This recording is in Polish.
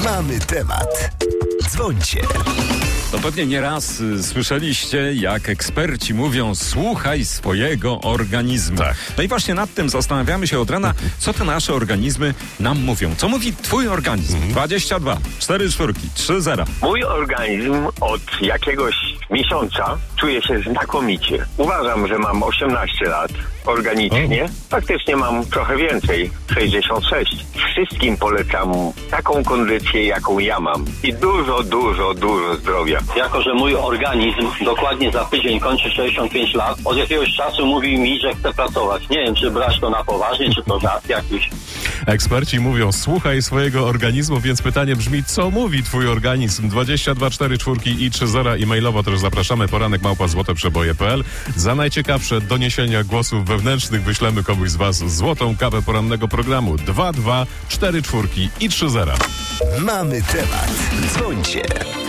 Mamy temat. Dzwońcie. To pewnie nieraz słyszeliście, jak eksperci mówią: słuchaj swojego organizmu. Tak. No i właśnie nad tym zastanawiamy się od rana, co te nasze organizmy nam mówią. Co mówi twój organizm? 22 4 czwórki 3 0. Mój organizm od jakiegoś miesiąca czuje się znakomicie. Uważam, że mam 18 lat organicznie. Faktycznie mam trochę więcej, 66. Wszystkim polecam taką kondycję, jaką ja mam. I dużo zdrowia. Jako że mój organizm dokładnie za tydzień kończy 65 lat, od jakiegoś czasu mówi mi, że chce pracować. Nie wiem, czy brać to na poważnie, czy to żart jakiś. Eksperci mówią: słuchaj swojego organizmu, więc pytanie brzmi: co mówi twój organizm? 22 4 czwórki i 3 0. E-mailowo też zapraszamy. poranek@złoteprzeboje.pl. Za najciekawsze doniesienia głosów wewnętrznych wyślemy komuś z was złotą kawę porannego programu. 22 4 czwórki i 3 0. Mamy temat. Dzwońcie.